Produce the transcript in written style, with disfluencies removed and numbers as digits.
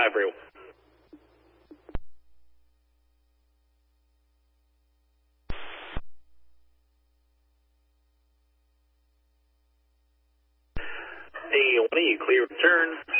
5 for you. Hey, 1, you clear return.